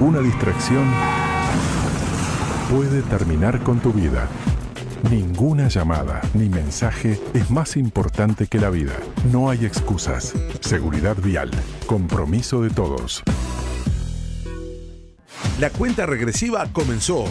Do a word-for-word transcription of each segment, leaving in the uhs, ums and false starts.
Una distracción puede terminar con tu vida. Ninguna llamada ni mensaje es más importante que la vida. No hay excusas. Seguridad vial. Compromiso de todos. La cuenta regresiva comenzó.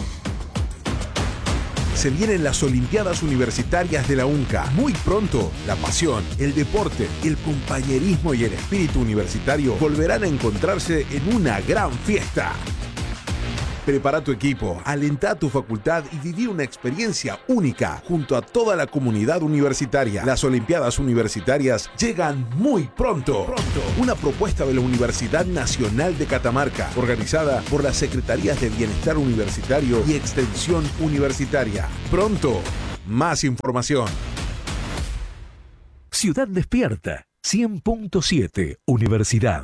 Se vienen las Olimpiadas Universitarias de la UNCA. Muy pronto, la pasión, el deporte, el compañerismo y el espíritu universitario volverán a encontrarse en una gran fiesta. Prepara tu equipo, alenta a tu facultad y viví una experiencia única junto a toda la comunidad universitaria. Las Olimpiadas Universitarias llegan muy pronto. pronto. Una propuesta de la Universidad Nacional de Catamarca, organizada por las Secretarías de Bienestar Universitario y Extensión Universitaria. Pronto, más información. Ciudad Despierta, cien punto siete, Universidad.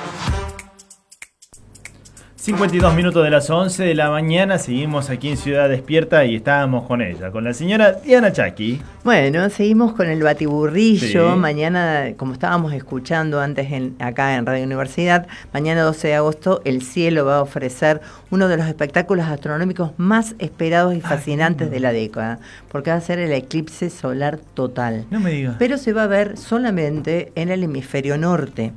cincuenta y dos minutos de las once de la mañana, seguimos aquí en Ciudad Despierta y estábamos con ella, con la señora Diana Chaki. Bueno, seguimos con el batiburrillo. Sí. Mañana, como estábamos escuchando antes en, acá en Radio Universidad, mañana doce de agosto el cielo va a ofrecer uno de los espectáculos astronómicos más esperados y fascinantes Ay, no. de la década, porque va a ser el eclipse solar total. No me digas. Pero se va a ver solamente en el hemisferio norte.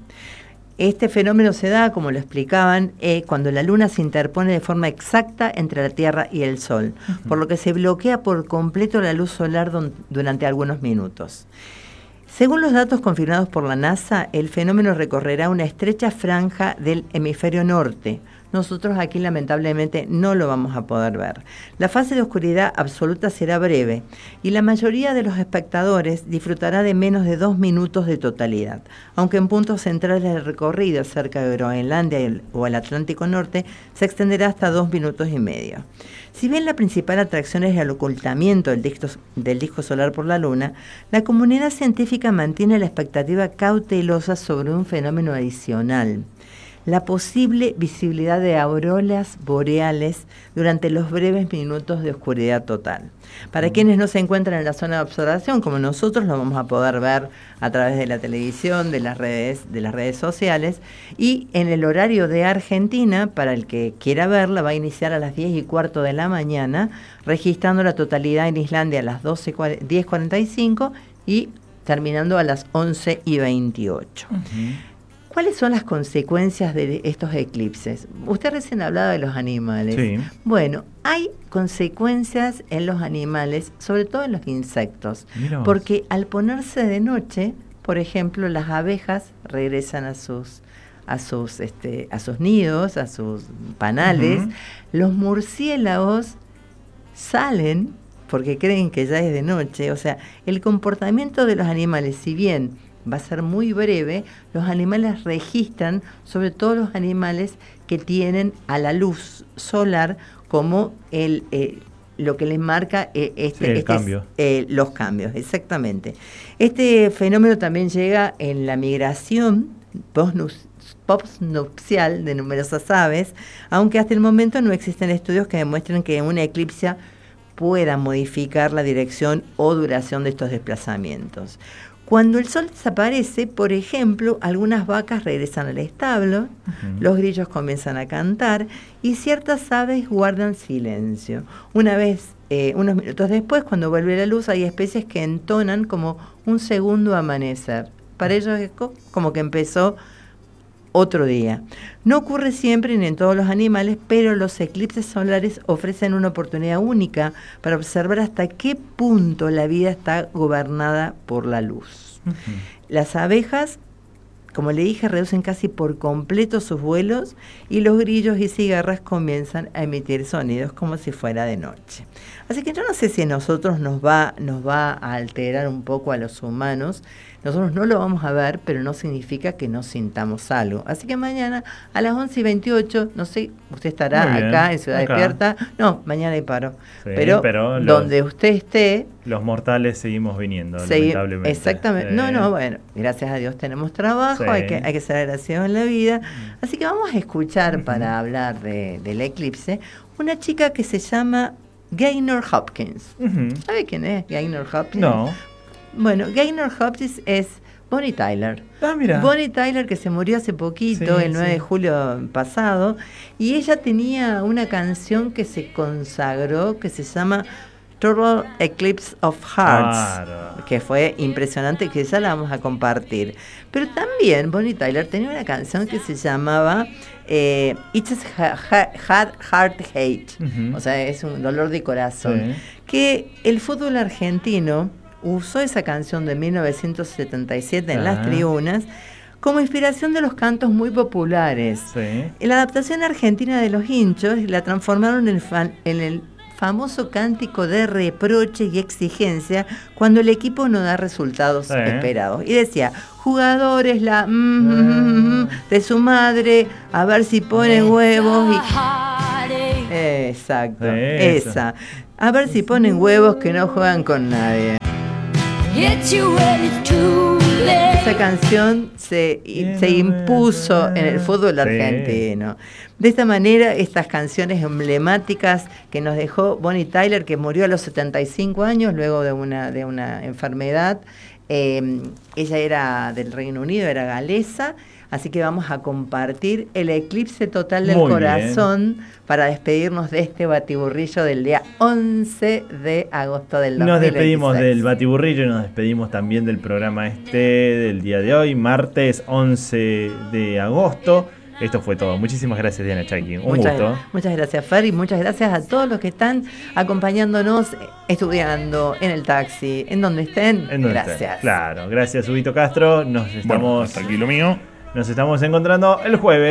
Este fenómeno se da, como lo explicaban, eh, cuando la luna se interpone de forma exacta entre la Tierra y el Sol, uh-huh. por lo que se bloquea por completo la luz solar don, durante algunos minutos. Según los datos confirmados por la NASA, el fenómeno recorrerá una estrecha franja del hemisferio norte. Nosotros aquí lamentablemente no lo vamos a poder ver. La fase de oscuridad absoluta será breve y la mayoría de los espectadores disfrutará de menos de dos minutos de totalidad, aunque en puntos centrales del recorrido cerca de Groenlandia o el Atlántico Norte se extenderá hasta dos minutos y medio. Si bien la principal atracción es el ocultamiento del disco, del disco solar por la Luna, la comunidad científica mantiene la expectativa cautelosa sobre un fenómeno adicional: la posible visibilidad de auroras boreales durante los breves minutos de oscuridad total. Para quienes no se encuentran en la zona de observación, como nosotros, lo vamos a poder ver a través de la televisión, de las redes, de las redes sociales, y en el horario de Argentina, para el que quiera verla, va a iniciar a las diez y cuarto de la mañana, registrando la totalidad en Islandia a las diez cuarenta y cinco y terminando a las once y veintiocho. Uh-huh. ¿Cuáles son las consecuencias de estos eclipses? Usted recién hablaba de los animales. Sí. Bueno, hay consecuencias en los animales, sobre todo en los insectos, Mirá vos. Porque al ponerse de noche, por ejemplo, las abejas regresan a sus a sus este a sus nidos, a sus panales. Uh-huh. Los murciélagos salen porque creen que ya es de noche. O sea, el comportamiento de los animales, si bien va a ser muy breve, los animales registran, sobre todo los animales que tienen a la luz solar como el eh, lo que les marca eh, este, sí, el este cambio. Eh, los cambios, exactamente. Este fenómeno también llega en la migración postnupcial de numerosas aves, aunque hasta el momento no existen estudios que demuestren que una eclipse pueda modificar la dirección o duración de estos desplazamientos. Cuando el sol desaparece, por ejemplo, algunas vacas regresan al establo, uh-huh. los grillos comienzan a cantar y ciertas aves guardan silencio. Una vez, eh, unos minutos después, cuando vuelve la luz, hay especies que entonan como un segundo amanecer. Para ellos es como que empezó otro día. No ocurre siempre ni en todos los animales, pero los eclipses solares ofrecen una oportunidad única para observar hasta qué punto la vida está gobernada por la luz. Uh-huh. Las abejas, como le dije, reducen casi por completo sus vuelos y los grillos y cigarras comienzan a emitir sonidos como si fuera de noche. Así que yo no sé si a nosotros nos va, nos va a alterar un poco a los humanos. Nosotros no lo vamos a ver, pero no significa que no sintamos algo. Así que mañana a las once y veintiocho, no sé, usted estará acá en Ciudad acá. Despierta. No, mañana hay paro. Sí, pero, pero los, donde usted esté... Los mortales seguimos viniendo, segui- lamentablemente. Exactamente. Sí. No, no, bueno, gracias a Dios tenemos trabajo, sí. hay, que, hay que ser agradecidos en la vida. Así que vamos a escuchar, uh-huh. para hablar de, del eclipse, una chica que se llama Gaynor Hopkins. Uh-huh. ¿Sabe quién es Gaynor Hopkins? No. Bueno, Gaynor Hopkins es Bonnie Tyler. Ah, mira. Bonnie Tyler, que se murió hace poquito, Sí, el nueve sí. de julio pasado, y ella tenía una canción que se consagró, que se llama Total Eclipse of Hearts, Claro. que fue impresionante, que ya la vamos a compartir. Pero también Bonnie Tyler tenía una canción que se llamaba eh, It's a ha- ha- Heart Hate, Ujú. o sea, es un dolor de corazón, Sí. que el fútbol argentino usó esa canción de mil novecientos setenta y siete en las Ah. tribunas como inspiración de los cantos muy populares. Sí. La adaptación argentina de Los Hinchos la transformaron en, fa- en el famoso cántico de reproche y exigencia cuando el equipo no da resultados Sí. esperados. Y decía, jugadores, la mm, mm, mm, de su madre, a ver si ponen huevos. Y... Exacto, Sí, eso. esa. A ver si ponen huevos que no juegan con nadie. Esa canción se, se impuso en el fútbol Sí. argentino. De esta manera, estas canciones emblemáticas que nos dejó Bonnie Tyler, que murió a los setenta y cinco años luego de una, de una enfermedad. Eh, ella era del Reino Unido, era galesa, así que vamos a compartir el eclipse total del Muy corazón para despedirnos de este batiburrillo del día once de agosto del dos mil Nos veintiséis. despedimos del batiburrillo y nos despedimos también del programa este del día de hoy, martes once de agosto. Esto fue todo. Muchísimas gracias, Diana Chaki. Un Muchas, gusto. muchas gracias, Fer, y muchas gracias a todos los que están acompañándonos, estudiando, en el taxi, en donde estén. ¿En dónde gracias. está? Claro, gracias, Ubito Castro. Nos estamos, Bueno, hasta aquí lo mío. nos estamos encontrando el jueves.